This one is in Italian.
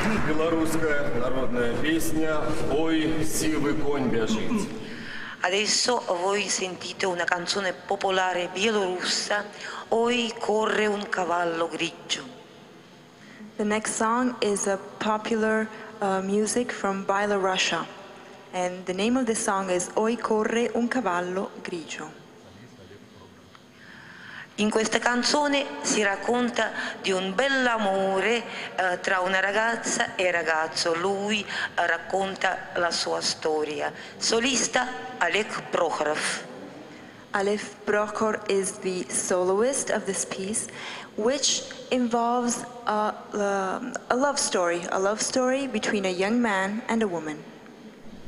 Белорусская народная песня «Ой, сивый конь бежит». Adesso voi sentite una canzone popolare bielorussa, Oi corre un cavallo grigio. The next song is a popular music from Byelorusia, and the name of the song is Oi corre un cavallo grigio. In questa canzone si racconta di un bell'amore tra una ragazza e un ragazzo. Lui racconta la sua storia. Solista Oleg Prokhorov. Oleg Prokhor is the soloist of this piece, which involves a love story between a young man and a woman.